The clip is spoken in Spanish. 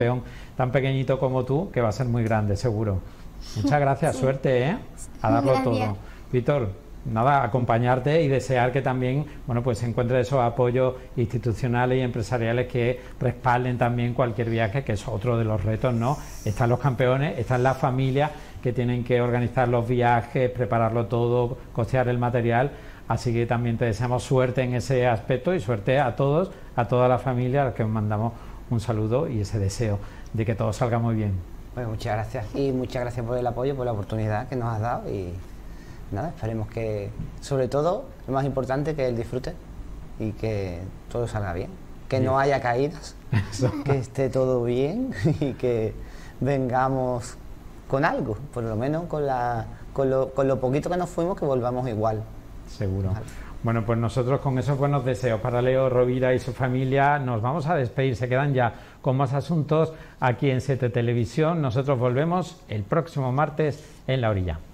campeón tan pequeñito como tú, que va a ser muy grande, seguro. Muchas gracias, sí. Suerte, ¿eh? A darlo todo. Víctor, nada, acompañarte y desear que también, bueno, pues se encuentre esos apoyos institucionales y empresariales que respalden también cualquier viaje, que es otro de los retos, ¿no? Están los campeones, están las familias que tienen que organizar los viajes, prepararlo todo, costear el material. Así que también te deseamos suerte en ese aspecto y suerte a todos, a toda la familia, a los que os mandamos un saludo y ese deseo de que todo salga muy bien. Pues muchas gracias y muchas gracias por el apoyo, por la oportunidad que nos has dado y nada, esperemos que, sobre todo, lo más importante, que él disfrute y que todo salga bien, que bien. No haya caídas, que esté todo bien y que vengamos con algo, por lo menos con lo poquito que nos fuimos, que volvamos igual. Seguro. Vale. Bueno, pues nosotros con esos buenos deseos para Leo Rovira y su familia nos vamos a despedir. Se quedan ya con más asuntos aquí en 7 Televisión. Nosotros volvemos el próximo martes en La Orilla.